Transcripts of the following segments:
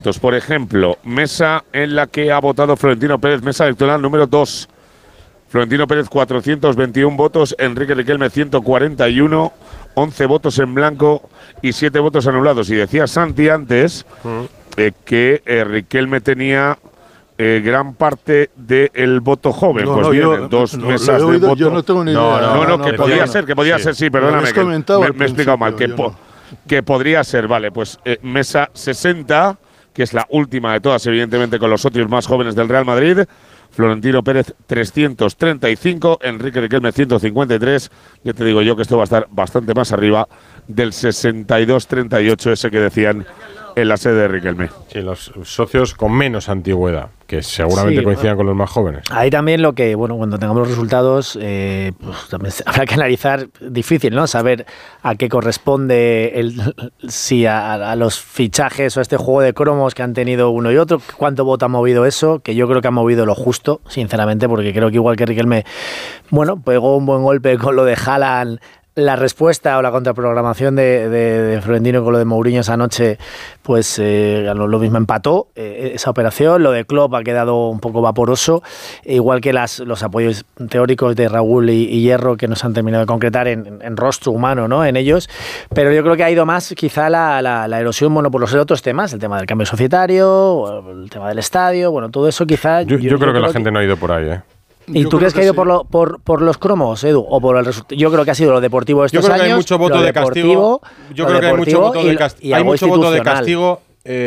Por ejemplo, mesa en la que ha votado Florentino Pérez, mesa electoral número 2. Florentino Pérez, 421 votos, Enrique Riquelme, 141, 11 votos en blanco y 7 votos anulados. Y decía Santi antes que Riquelme tenía gran parte del voto joven. No, pues no, bien, dos mesas de voto. Yo no tengo ni idea. No, que podía ser, sí, perdóname, que me he explicado mal. Que podría ser, vale, pues mesa 60, que es la última de todas, evidentemente, con los socios más jóvenes del Real Madrid. Florentino Pérez, 335, Enrique Riquelme, 153. Ya te digo yo que esto va a estar bastante más arriba del 62-38, ese que decían en la sede de Riquelme. Sí, los socios con menos antigüedad, que seguramente coincidan con los más jóvenes. Ahí también lo que, bueno, cuando tengamos los resultados, pues también habrá que analizar, difícil, ¿no? Saber a qué corresponde si a los fichajes o a este juego de cromos que han tenido uno y otro, cuánto voto ha movido eso, que yo creo que ha movido lo justo, sinceramente, porque creo que igual que Riquelme, bueno, pegó un buen golpe con lo de Haaland. La respuesta o la contraprogramación de Florentino con lo de Mourinho esa noche, pues lo mismo empató esa operación. Lo de Klopp ha quedado un poco vaporoso, igual que los apoyos teóricos de Raúl y Hierro que nos han terminado de concretar en rostro humano, ¿no? En ellos. Pero yo creo que ha ido más quizá la erosión, bueno, por los otros temas, el tema del cambio societario, el tema del estadio, bueno, todo eso quizá. Yo creo que la gente no ha ido por ahí, ¿eh? ¿Y tú crees que ha ido por los cromos, Edu? ¿O por el resultado? Yo creo que ha sido lo deportivo de estos años. Yo creo que hay mucho voto de castigo. Yo creo que hay mucho voto de castigo. Hay mucho voto de castigo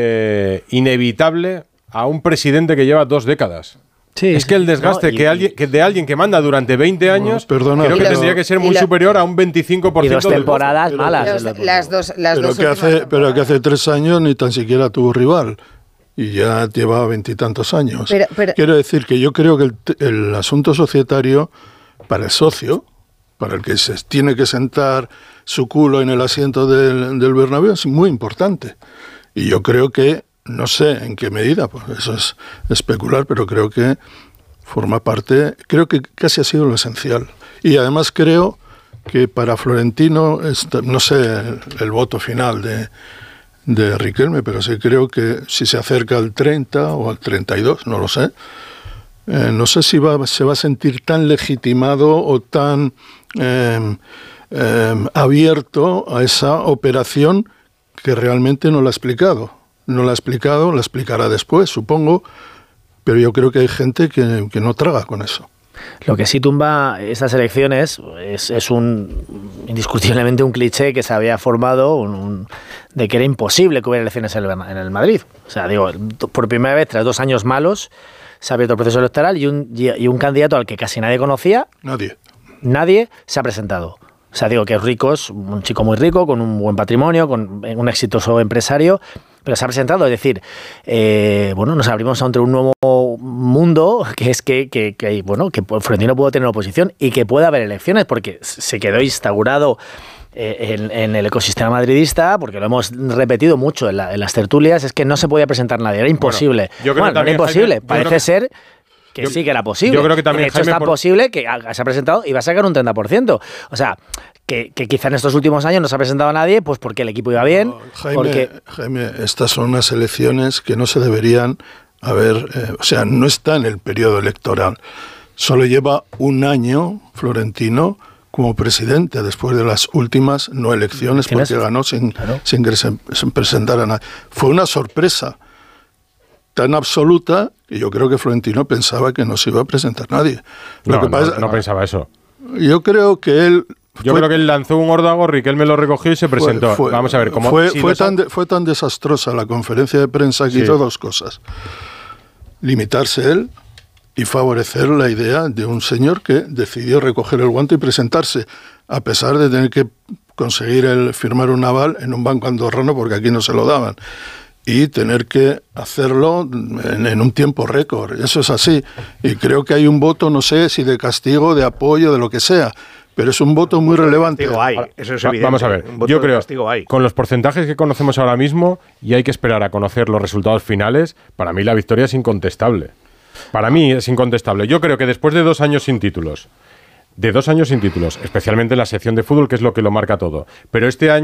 inevitable a un presidente que lleva 2 décadas. Sí, es que el desgaste de alguien que manda durante 20 años, creo que tendría que ser muy superior a un 25%. Y 2 temporadas malas. Pero que hace 3 años ni tan siquiera tuvo rival. Y ya lleva 20 y tantos años. Quiero decir que yo creo que el asunto societario, para el socio, para el que se tiene que sentar su culo en el asiento del Bernabéu, es muy importante. Y yo creo que, no sé en qué medida, pues eso es especular, pero creo que forma parte, creo que casi ha sido lo esencial. Y además creo que para Florentino, no sé el voto final de Riquelme, pero sí creo que si se acerca al 30 o al 32, no lo sé, no sé si se va a sentir tan legitimado o tan abierto a esa operación que realmente no la ha explicado. No la ha explicado, la explicará después, supongo, pero yo creo que hay gente que no traga con eso. Lo que sí tumba estas elecciones es indiscutiblemente un cliché que se había formado de que era imposible que hubiera elecciones en el Madrid. O sea, digo, por primera vez, tras 2 años malos, se ha abierto el proceso electoral y un candidato al que casi nadie conocía. Nadie se ha presentado. O sea, digo que es rico, es un chico muy rico, con un buen patrimonio, con un exitoso empresario, pero se ha presentado. Es decir, nos abrimos ante un nuevo mundo, que es que Florentino pudo tener oposición y que pueda haber elecciones, porque se quedó instaurado en el ecosistema madridista, porque lo hemos repetido mucho en las tertulias, es que no se podía presentar nadie, era imposible. No era imposible, parece ser que sí que era posible. Yo creo que también, de hecho, es tan posible que se ha presentado y va a sacar un 30%. O sea, que quizá en estos últimos años no se ha presentado a nadie, pues porque el equipo iba bien. Jaime, estas son unas elecciones que no se deberían haber... no está en el periodo electoral. Solo lleva 1 año Florentino como presidente, después de las últimas no elecciones, porque ganó sin presentar a nadie. Fue una sorpresa tan absoluta que yo creo que Florentino pensaba que no se iba a presentar nadie. No pensaba eso. Yo creo que él... creo que él lanzó un órdago, Riquelme lo recogió y se presentó. Vamos a ver cómo... Fue tan desastrosa la conferencia de prensa que hizo 2 cosas. Limitarse él y favorecer la idea de un señor que decidió recoger el guante y presentarse, a pesar de tener que conseguir firmar un aval en un banco andorrano, porque aquí no se lo daban. Y tener que hacerlo en un tiempo récord. Eso es así. Y creo que hay un voto, no sé si de castigo, de apoyo, de lo que sea, pero es un voto muy relevante. Eso es evidente. Vamos a ver, yo creo, con los porcentajes que conocemos ahora mismo, y hay que esperar a conocer los resultados finales, para mí la victoria es incontestable. Para mí es incontestable. Yo creo que después de 2 años sin títulos, especialmente en la sección de fútbol, que es lo que lo marca todo, pero este año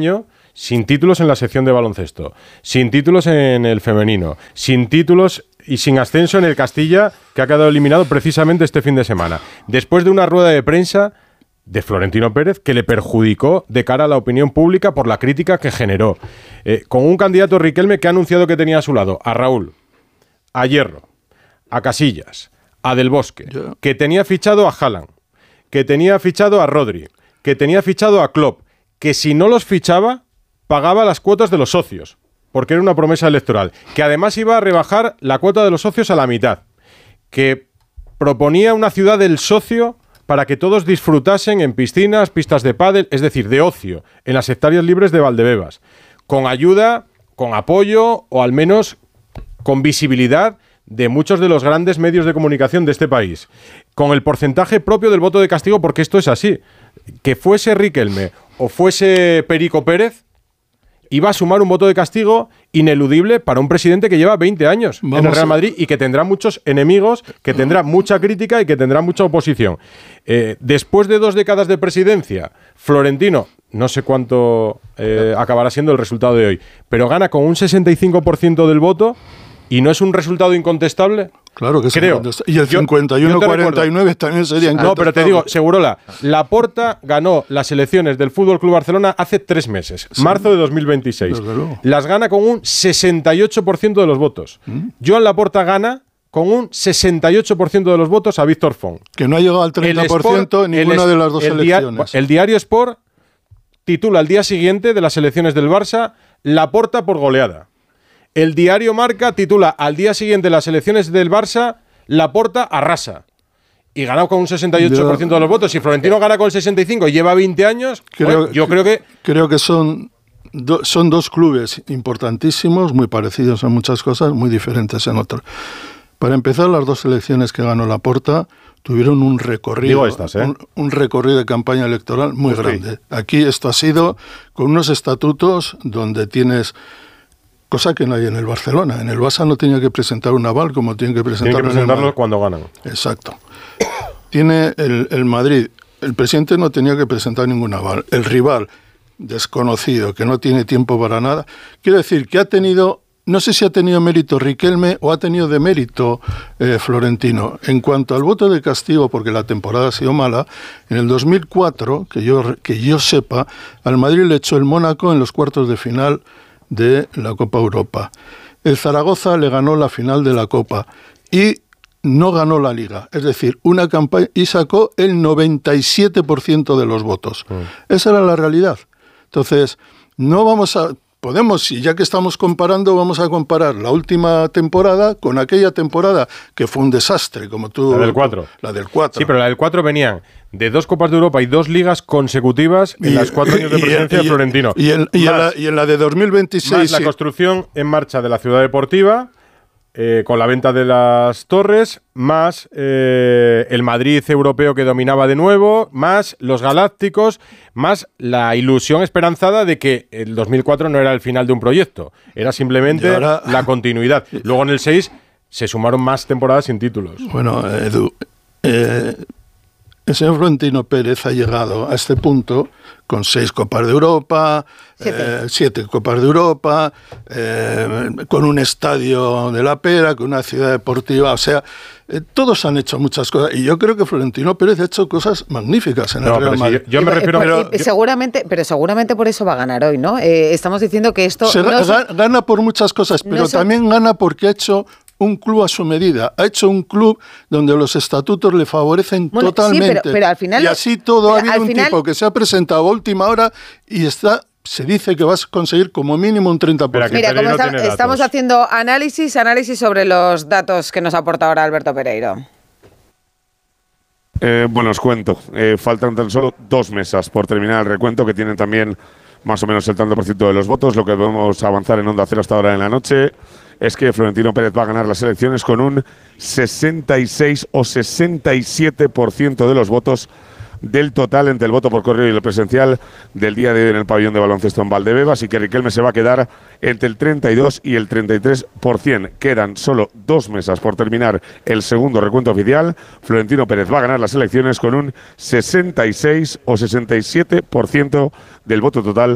sin títulos en la sección de baloncesto, sin títulos en el femenino, sin títulos y sin ascenso en el Castilla, que ha quedado eliminado precisamente este fin de semana. Después de una rueda de prensa de Florentino Pérez que le perjudicó de cara a la opinión pública por la crítica que generó. Con un candidato Riquelme que ha anunciado que tenía a su lado a Raúl, a Hierro, a Casillas, a Del Bosque, que tenía fichado a Haaland, que tenía fichado a Rodri, que tenía fichado a Klopp, que si no los fichaba, pagaba las cuotas de los socios, porque era una promesa electoral, que además iba a rebajar la cuota de los socios a la mitad, que proponía una ciudad del socio para que todos disfrutasen en piscinas, pistas de pádel, es decir, de ocio, en las hectáreas libres de Valdebebas, con ayuda, con apoyo o al menos con visibilidad de muchos de los grandes medios de comunicación de este país, con el porcentaje propio del voto de castigo, porque esto es así. Que fuese Riquelme o fuese Perico Pérez, iba a sumar un voto de castigo ineludible para un presidente que lleva 20 años en el Real Madrid y que tendrá muchos enemigos, que tendrá mucha crítica y que tendrá mucha oposición. Después de 2 décadas de presidencia, Florentino, no sé cuánto acabará siendo el resultado de hoy, pero gana con un 65% del voto y no es un resultado incontestable. Claro que sí. Y el 51-49 también sería incontestable. No, pero te digo, Segurola, Laporta ganó las elecciones del FC Barcelona hace 3 meses, marzo de 2026. Las gana con un 68% de los votos. Joan Laporta gana con un 68% de los votos a Víctor Font. Que no ha llegado al 30% en ninguna de las dos elecciones. El diario Sport titula al día siguiente de las elecciones del Barça, Laporta por goleada. El diario Marca titula al día siguiente de las elecciones del Barça, Laporta arrasa. Y ganó con un 68% de los votos. Si Florentino gana con el 65% y lleva 20 años, yo creo que... Creo que son 2 clubes importantísimos, muy parecidos en muchas cosas, muy diferentes en otras. Para empezar, las 2 elecciones que ganó Laporta tuvieron un recorrido, un recorrido de campaña electoral muy grande. Aquí esto ha sido con unos estatutos donde tienes... Cosa que no hay en el Barcelona. En el Barça no tenía que presentar un aval como tienen que presentarlo cuando ganan. Exacto. Tiene el Madrid. El presidente no tenía que presentar ningún aval. El rival, desconocido, que no tiene tiempo para nada. Quiero decir que ha tenido, no sé si ha tenido mérito Riquelme o ha tenido de mérito Florentino. En cuanto al voto de castigo, porque la temporada ha sido mala, en el 2004, que yo sepa, al Madrid le echó el Mónaco en los cuartos de final de la Copa Europa. El Zaragoza le ganó la final de la Copa y no ganó la Liga. Es decir, una campaña y sacó el 97% de los votos. Esa era la realidad. Entonces, no vamos a... Podemos, y ya que estamos comparando, vamos a comparar la última temporada con aquella temporada que fue un desastre, como tú... La del 4. La del 4. Sí, pero la del 4 venían de 2 Copas de Europa y 2 ligas consecutivas en las 4 años de presidencia de Florentino. Y en la de 2026... Más la construcción en marcha de la ciudad deportiva, con la venta de las torres, más el Madrid europeo que dominaba de nuevo, más los galácticos, más la ilusión esperanzada de que el 2004 no era el final de un proyecto, era simplemente la continuidad. Luego en el 6 se sumaron más temporadas sin títulos. Bueno, Edu, el señor Florentino Pérez ha llegado a este punto con 6 Copas de Europa, 7 Copas de Europa, con un estadio de la Pera, con una ciudad deportiva, o sea, todos han hecho muchas cosas, y yo creo que Florentino Pérez ha hecho cosas magníficas en el Real Madrid. Yo me refiero seguramente por eso va a ganar hoy, ¿no? Estamos diciendo que esto... Gana por muchas cosas, pero también gana porque ha hecho un club a su medida. Ha hecho un club donde los estatutos le favorecen totalmente. Sí, pero al final, y así todo ha habido un tipo que se ha presentado a última hora y se dice que vas a conseguir como mínimo un 30%. Mira, como estamos haciendo análisis sobre los datos que nos aporta ahora Alberto Pereiro. Bueno, os cuento. Faltan tan solo 2 mesas por terminar el recuento, que tienen también más o menos el tanto por ciento de los votos. Lo que podemos avanzar en Onda Cero hasta ahora en la noche es que Florentino Pérez va a ganar las elecciones con un 66 o 67% de los votos del total entre el voto por correo y el presencial del día de hoy en el pabellón de baloncesto en Valdebebas, y que Riquelme se va a quedar entre el 32 y el 33%. Quedan solo 2 mesas por terminar el segundo recuento oficial. Florentino Pérez va a ganar las elecciones con un 66 o 67% del voto total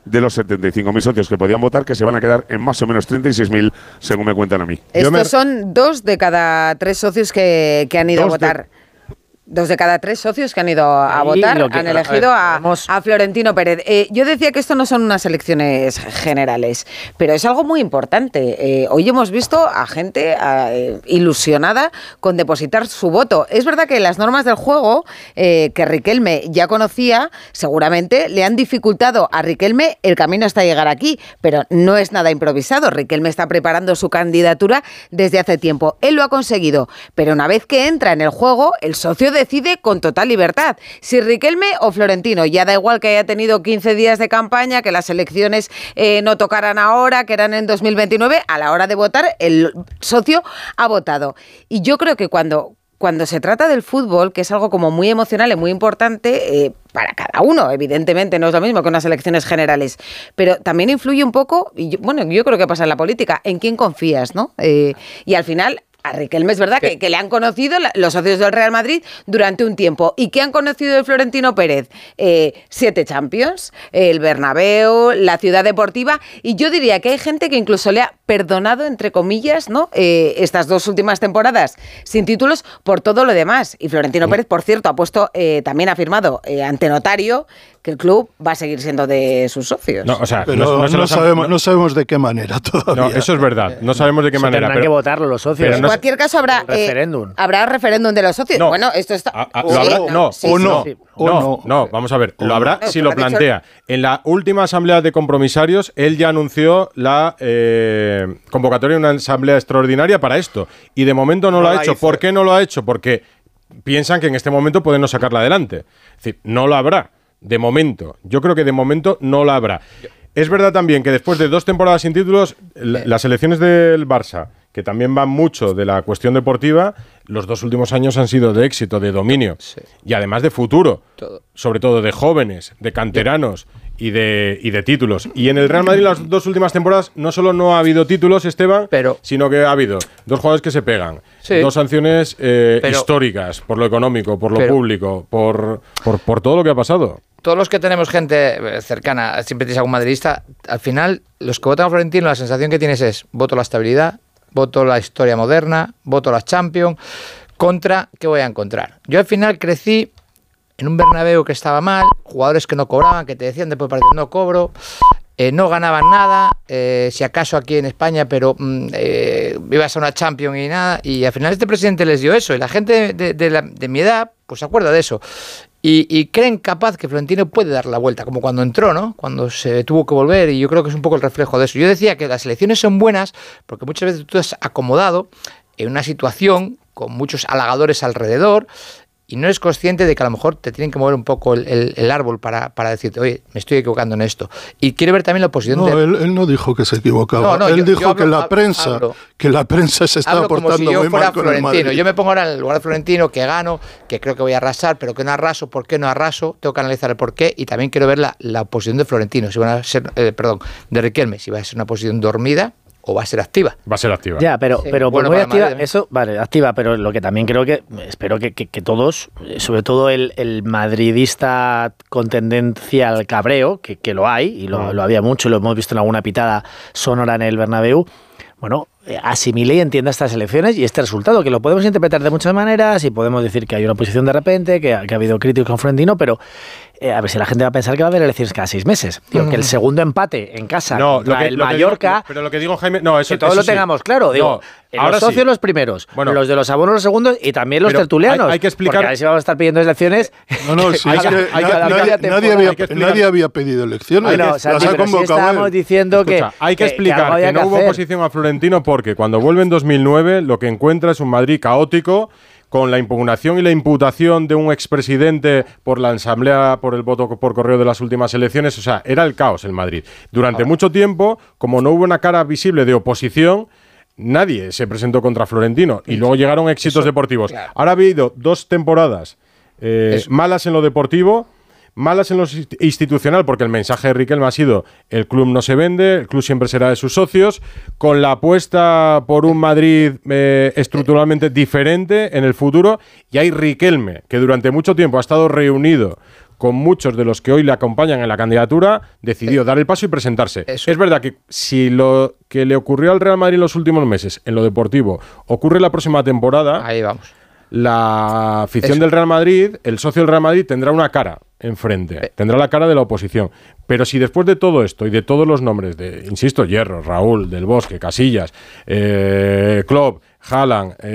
de los 75.000 socios que podían votar, que se van a quedar en más o menos 36.000, según me cuentan a mí. Estos son 2 de cada 3 socios que han ido a votar. 2 de cada 3 socios que han ido a votar han elegido a Florentino Pérez. Yo decía que esto no son unas elecciones generales, pero es algo muy importante. Hoy hemos visto a gente ilusionada con depositar su voto. Es verdad que las normas del juego que Riquelme ya conocía, seguramente le han dificultado a Riquelme el camino hasta llegar aquí, pero no es nada improvisado. Riquelme está preparando su candidatura desde hace tiempo. Él lo ha conseguido, pero una vez que entra en el juego, el socio decide con total libertad si Riquelme o Florentino. Ya da igual que haya tenido 15 días de campaña, que las elecciones no tocaran ahora, que eran en 2029, a la hora de votar el socio ha votado. Y yo creo que cuando se trata del fútbol, que es algo como muy emocional y muy importante para cada uno, evidentemente no es lo mismo que unas elecciones generales, pero también influye un poco, y yo creo que pasa en la política, en quién confías, ¿no? Y al final a Riquelme es verdad que le han conocido los socios del Real Madrid durante un tiempo. ¿Y qué han conocido de Florentino Pérez? 7 Champions, el Bernabéu, la Ciudad Deportiva, y yo diría que hay gente que incluso le ha perdonado, entre comillas, ¿no? Estas 2 últimas temporadas sin títulos por todo lo demás. Y Florentino Pérez, por cierto, ha puesto, también ha firmado ante notario que el club va a seguir siendo de sus socios. No, o sea, no sabemos de qué manera todavía. No, eso es verdad. No sabemos de qué manera. Tendrán que votarlo los socios. En cualquier caso habrá referéndum de los socios. No. Bueno, esto está... No, vamos a ver. Lo habrá si lo plantea. En la última asamblea de compromisarios, él ya anunció la convocatoria de una asamblea extraordinaria para esto. Y de momento no lo ha hecho. ¿Por qué no lo ha hecho? Porque piensan que en este momento pueden no sacarla adelante. Es decir, no lo habrá. De momento. Yo creo que de momento no la habrá. Es verdad también que después de 2 temporadas sin títulos, las elecciones del Barça, que también van mucho de la cuestión deportiva, los 2 últimos años han sido de éxito, de dominio. Sí. Y además de futuro. Sobre todo de jóvenes, de canteranos y de títulos. Y en el Real Madrid las 2 últimas temporadas no solo no ha habido títulos, Esteban, sino que ha habido 2 jugadores que se pegan, 2 sanciones históricas por lo económico, por lo público, por todo lo que ha pasado. Todos los que tenemos gente cercana, siempre tienes algún madridista, al final, los que votan a Florentino, la sensación que tienes es voto la estabilidad, voto la historia moderna, voto las Champions, contra, ¿qué voy a encontrar? Yo al final crecí en un Bernabéu que estaba mal, jugadores que no cobraban, que te decían después de partido no cobro, no ganaban nada, si acaso aquí en España, pero ibas a una Champions y nada, y al final este presidente les dio eso, y la gente de mi edad, pues se acuerda de eso. Y creen capaz que Florentino puede dar la vuelta, como cuando entró, ¿no? Cuando se tuvo que volver, y yo creo que es un poco el reflejo de eso. Yo decía que las elecciones son buenas porque muchas veces tú estás acomodado en una situación con muchos halagadores alrededor y no eres consciente de que a lo mejor te tienen que mover un poco el árbol para decirte, oye, me estoy equivocando en esto. Y quiero ver también la oposición. No, él no dijo que se equivocaba. Él dijo que la prensa se está portando muy mal con el Madrid. Yo me pongo ahora en el lugar de Florentino, que gano, que creo que voy a arrasar, pero que no arraso. ¿Por qué no arraso? Tengo que analizar el porqué y también quiero ver la oposición de Florentino, si van a ser, de Riquelme, si va a ser una oposición dormida o va a ser activa. Va a ser activa. Ya, pero bueno, muy activa, eso, vale, activa, pero lo que también creo que, espero que todos, sobre todo el madridista con tendencia al cabreo, que lo hay, y lo había mucho, lo hemos visto en alguna pitada sonora en el Bernabéu, bueno, asimile y entienda estas elecciones y este resultado, que lo podemos interpretar de muchas maneras y podemos decir que hay una oposición de repente, que ha habido críticos con Florentino, pero a ver si la gente va a pensar que va a haber elecciones cada 6 meses. Digo, que el segundo empate en casa contra el Mallorca... Pero lo que digo, Jaime... No, eso, que todos eso lo tengamos claro. Digo, los socios los primeros, los de los abonos los segundos y también los tertulianos. Hay que explicar... Porque a ver si vamos a estar pidiendo elecciones... No, sí, nadie había pedido elecciones. Las ha convocado. Estábamos diciendo que... Hay que explicar que no hubo oposición a Florentino porque cuando vuelve en 2009 lo que encuentra es un Madrid caótico, con la impugnación y la imputación de un expresidente por la asamblea, por el voto por correo de las últimas elecciones. O sea, era el caos en Madrid. Durante mucho tiempo, como no hubo una cara visible de oposición, nadie se presentó contra Florentino. Y luego llegaron éxitos deportivos. Claro. Ahora ha habido 2 temporadas malas en lo deportivo, malas en lo institucional, porque el mensaje de Riquelme ha sido: el club no se vende, el club siempre será de sus socios, con la apuesta por un Madrid estructuralmente diferente en el futuro. Y hay Riquelme, que durante mucho tiempo ha estado reunido con muchos de los que hoy le acompañan en la candidatura, decidió dar el paso y presentarse. Eso. Es verdad que si lo que le ocurrió al Real Madrid en los últimos meses, en lo deportivo, ocurre la próxima temporada, ahí vamos. La afición del Real Madrid, el socio del Real Madrid, tendrá una cara enfrente, tendrá la cara de la oposición. Pero si después de todo esto y de todos los nombres de, insisto, Hierro, Raúl, Del Bosque, Casillas, Klopp, Haaland,